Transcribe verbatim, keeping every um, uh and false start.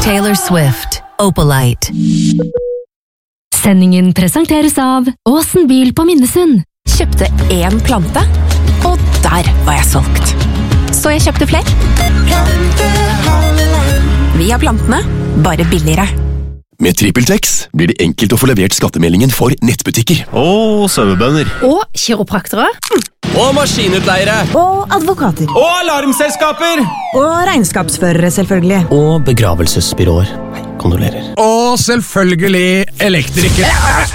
Taylor Swift, Opalite. Sendingen presenteres av Åsen bil på Minnesund. Kjøpte én plante, og der var jeg solgt. Så jeg kjøpte flere. Vi har plantene, bare billigere. Med TrippelTex blir det enkelt å få levert skattemeldingen for nettbutikker. Og sauebønder. Og kiropraktere. Og maskinutleiere. Og advokater. Og alarmselskaper. Og regnskapsførere, selvfølgelig. Og begravelsesbyråer. Kondolerer. Og selvfølgelig elektrikere.